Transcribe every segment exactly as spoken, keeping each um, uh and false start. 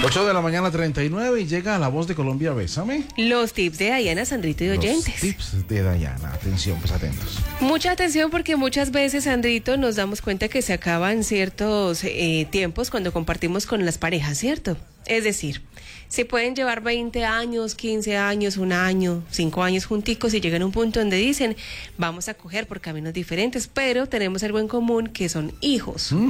ocho de la mañana, treinta y nueve, y llega La Voz de Colombia, Bésame. Los tips de Dayana, Sandrito y oyentes. Los tips de Dayana. Atención, pues atentos. Mucha atención porque muchas veces, Sandrito, nos damos cuenta que se acaban ciertos eh, tiempos cuando compartimos con las parejas, ¿cierto? Es decir, se pueden llevar veinte años, quince años, un año, cinco años junticos y llegan a un punto donde dicen, vamos a coger por caminos diferentes, pero tenemos algo en común que son hijos. ¿Mm?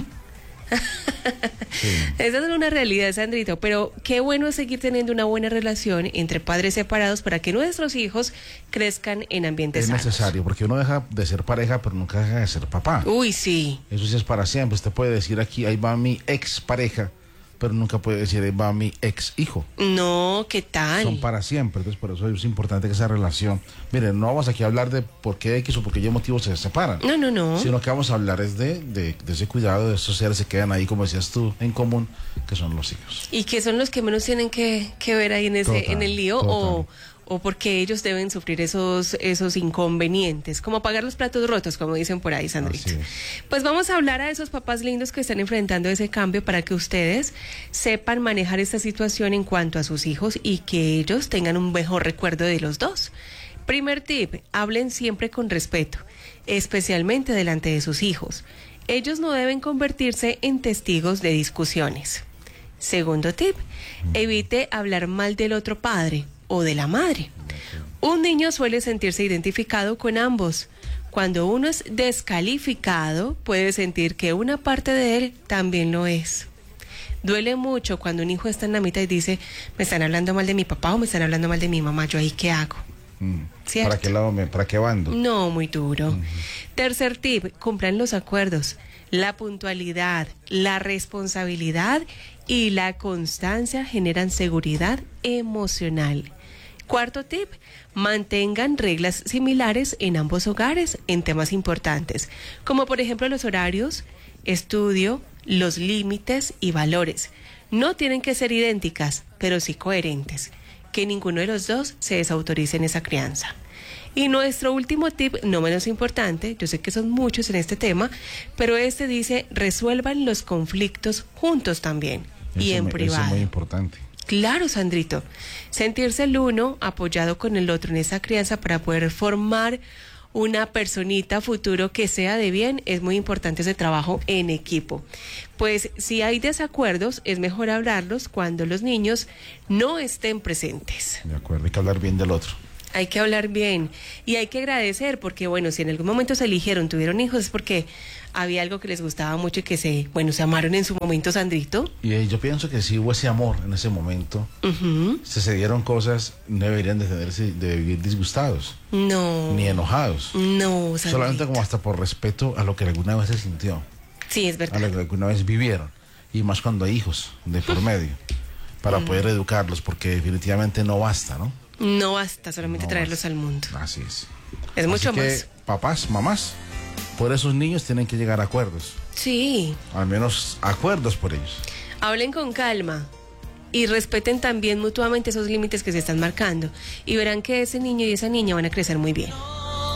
Sí. Esa es una realidad, Sandrito, pero qué bueno es seguir teniendo una buena relación entre padres separados para que nuestros hijos crezcan en ambientes sanos. Es necesario, porque uno deja de ser pareja, pero nunca deja de ser papá. Uy, sí. Eso sí es para siempre. Usted puede decir aquí, ahí va mi ex pareja, pero nunca puede decir, ahí va mi ex hijo. No, ¿qué tal? Son para siempre, entonces por eso es importante que esa relación... Miren, no vamos aquí a hablar de por qué X o por qué Y motivos se separan. No, no, no. Sino que vamos a hablar es de, de, de ese cuidado, de esos seres que quedan ahí, como decías tú, en común, que son los hijos. Y que son los que menos tienen que, que ver ahí en ese Total, en el lío, total. o... o porque ellos deben sufrir esos esos inconvenientes, como pagar los platos rotos, como dicen por ahí, Sandrito. Pues vamos a hablar a esos papás lindos que están enfrentando ese cambio para que ustedes sepan manejar esta situación en cuanto a sus hijos y que ellos tengan un mejor recuerdo de los dos. Primer tip, hablen siempre con respeto, especialmente delante de sus hijos. Ellos no deben convertirse en testigos de discusiones. Segundo tip, evite hablar mal del otro padre o de la madre. Un niño suele sentirse identificado con ambos. Cuando uno es descalificado, puede sentir que una parte de él también lo es. Duele mucho cuando un hijo está en la mitad y dice, me están hablando mal de mi papá o me están hablando mal de mi mamá, ¿yo ahí qué hago? Mm. ¿Cierto? ¿Para qué lado me, para qué bando? No, muy duro. Uh-huh. Tercer tip, cumplan los acuerdos. La puntualidad, la responsabilidad y la constancia generan seguridad emocional. Cuarto tip, mantengan reglas similares en ambos hogares en temas importantes, como por ejemplo los horarios, estudio, los límites y valores. No tienen que ser idénticas, pero sí coherentes. Que ninguno de los dos se desautorice en esa crianza. Y nuestro último tip, no menos importante, yo sé que son muchos en este tema, pero este dice, resuelvan los conflictos juntos también, eso y en me, privado. Eso es muy importante. Claro, Sandrito, sentirse el uno apoyado con el otro en esa crianza para poder formar una personita futuro que sea de bien, es muy importante ese trabajo en equipo. Pues si hay desacuerdos, es mejor hablarlos cuando los niños no estén presentes. De acuerdo, hay que hablar bien del otro. Hay que hablar bien y hay que agradecer porque, bueno, si en algún momento se eligieron, tuvieron hijos, es porque había algo que les gustaba mucho y que se, bueno, se amaron en su momento, Sandrito. Y eh, yo pienso que si hubo ese amor en ese momento, uh-huh. se se dieron cosas, no deberían de, tenerse, de vivir disgustados. No. Ni enojados. No, Sandrito. Solamente como hasta por respeto a lo que alguna vez se sintió. Sí, es verdad. A lo que alguna vez vivieron. Y más cuando hay hijos de por medio. Para uh-huh. poder educarlos, porque definitivamente no basta, ¿no? No basta solamente no traerlos basta. al mundo. Así es. Es mucho Así que, más. Papás, mamás, por esos niños tienen que llegar a acuerdos. Sí. Al menos acuerdos por ellos. Hablen con calma y respeten también mutuamente esos límites que se están marcando. Y verán que ese niño y esa niña van a crecer muy bien.